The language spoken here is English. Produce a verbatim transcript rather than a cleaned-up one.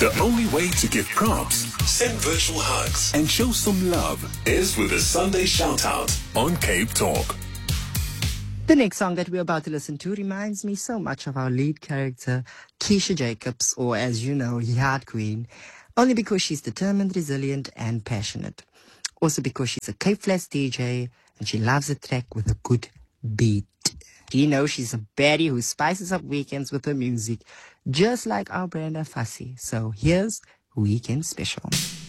The only way to give props, send virtual hugs, and show some love is with a Sunday shout-out on Cape Talk. The next song that we're about to listen to reminds me so much of our lead character, Keisha Jacobs, or as you know, Yard Queen, only because she's determined, resilient, and passionate. Also because she's a Cape Flats D J, and she loves a track with a good beat. You know, she's a baddie who spices up weekends with her music, just like our Brenda Fassie. So here's Weekend Special.